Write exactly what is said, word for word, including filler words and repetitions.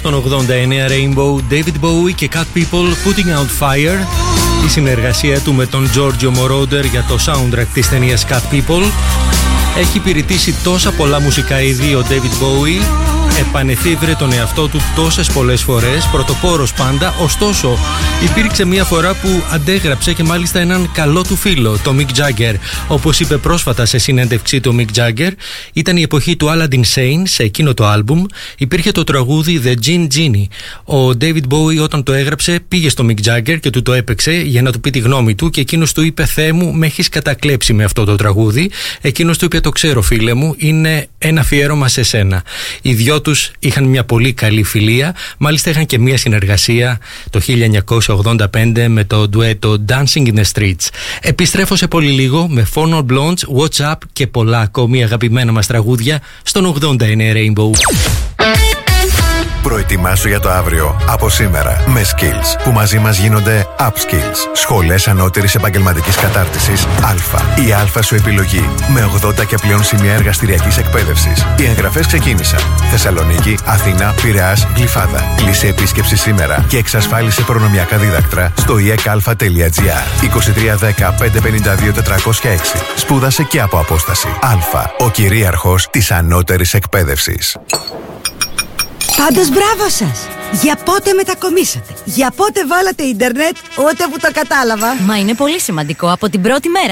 στον ογδόντα εννέα Rainbow, David Bowie και Cat People, Putting Out Fire. Η συνεργασία του με τον Giorgio Moroder για το soundtrack της ταινίας Cat People. Έχει υπηρετήσει τόσα πολλά μουσικά είδη ο David Bowie. Επανεφίβρε τον εαυτό του τόσες πολλές φορές, πρωτοπόρος πάντα. Ωστόσο, υπήρξε μια φορά που αντέγραψε και μάλιστα έναν καλό του φίλο, το Mick Jagger. Όπως είπε πρόσφατα σε συνέντευξή του Mick Jagger, ήταν η εποχή του Aladdin Sane, σε εκείνο το άλμπουμ υπήρχε το τραγούδι The Gin Genie. Ο David Bowie όταν το έγραψε πήγε στο Mick Jagger και του το έπαιξε για να του πει τη γνώμη του και εκείνος του είπε «Θεέ μου, με έχεις κατακλέψει με αυτό το τραγούδι». Εκείνος του είπε «Το ξέρω φίλε μου, είναι ένα αφιέρωμα σε σένα». Οι δυο τους είχαν μια πολύ καλή φιλία, μάλιστα είχαν και μια συνεργασία το χίλια εννιακόσια ογδόντα πέντε με το ντουέτο Dancing in the Streets. Επιστρέφω σε πολύ λίγο με Four Non Blondes, What's Up και πολλά ακόμη αγαπημένα μας τραγούδια στον ογδόντα εννέα Rainbow. Προετοιμάσου για το αύριο από σήμερα με Skills που μαζί μας γίνονται Upskills. Σχολές ανώτερης επαγγελματικής κατάρτισης Α. Η Α σου επιλογή με ογδόντα και πλέον σημεία εργαστηριακής εκπαίδευσης. Οι εγγραφές ξεκίνησαν. Θεσσαλονίκη, Αθήνα, Πειραιάς, Γλυφάδα. Κλείσε επίσκεψη σήμερα και εξασφάλισε προνομιακά δίδακτρα στο ι εκ α τελεία τζι άρ. είκοσι τρία δέκα πεντακόσια πενήντα δύο τετρακόσια έξι. Σπούδασε και από απόσταση. Α. Ο κυρίαρχος της ανώτερης εκπαίδευσης. Πάντως μπράβο σας! Για πότε μετακομίσατε? Για πότε βάλατε ίντερνετ? Ούτε που το κατάλαβα. Μα είναι πολύ σημαντικό. Από την πρώτη μέρα